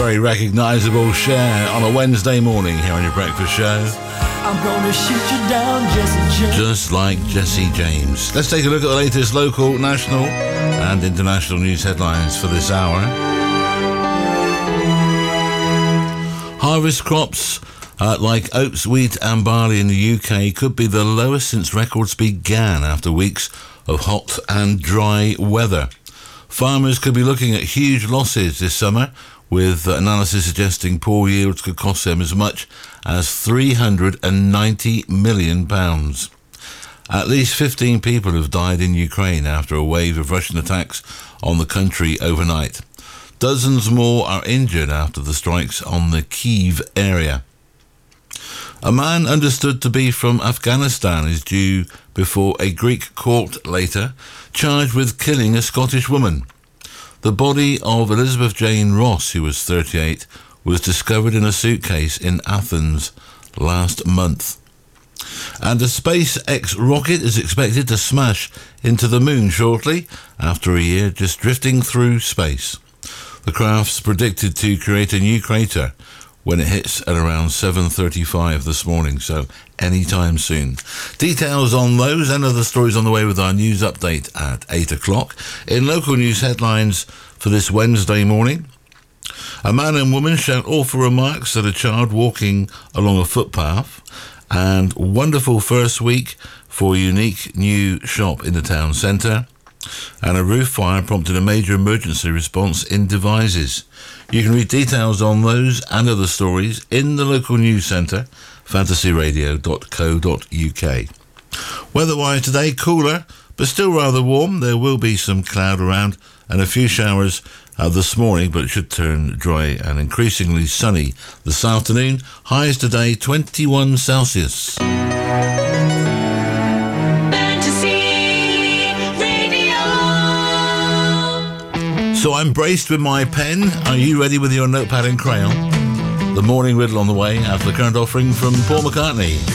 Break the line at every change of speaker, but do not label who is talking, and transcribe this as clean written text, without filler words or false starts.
very recognisable Cher on a Wednesday morning here on your breakfast show.
I'm gonna shoot you down, Jesse James.
Just like Jesse James. Let's take a look at the latest local, national and international news headlines for this hour. Harvest crops like oats, wheat and barley in the UK could be the lowest since records began after weeks of hot and dry weather. Farmers could be looking at huge losses this summer, with analysis suggesting poor yields could cost them as much as £390 million. At least 15 people have died in Ukraine after a wave of Russian attacks on the country overnight. Dozens more are injured after the strikes on the Kyiv area. A man understood to be from Afghanistan is due before a Greek court later, charged with killing a Scottish woman. The body of Elizabeth Jane Ross, who was 38, was discovered in a suitcase in Athens last month. And a SpaceX rocket is expected to smash into the moon shortly, after a year just drifting through space. The craft's predicted to create a new crater when it hits at around 7:35 this morning, so anytime soon. Details on those and other stories on the way with our news update at 8 o'clock. In local news headlines for this Wednesday morning, a man and woman shout awful remarks at a child walking along a footpath, and wonderful first week for a unique new shop in the town centre, and a roof fire prompted a major emergency response in Devizes. You can read details on those and other stories in the local news centre, fantasyradio.co.uk. Weather-wise today, cooler, but still rather warm. There will be some cloud around and a few showers this morning, but it should turn dry and increasingly sunny this afternoon. Highs today, 21 Celsius. So I'm braced with my pen. Are you ready with your notepad and crayon? The morning riddle on the way after the current offering from Paul McCartney.